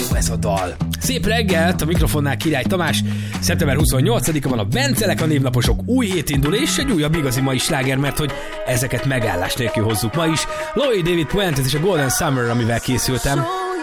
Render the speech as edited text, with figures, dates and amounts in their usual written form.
Ez a dal. Szép reggelt, a mikrofonnál Király Tamás. Szeptember 28-a van a Bencelek, a névnaposok új hét indul, és egy újabb igazi mai sláger, mert hogy ezeket megállás nélkül hozzuk ma is. Louis David Puentes és a Golden Summer, amivel készültem.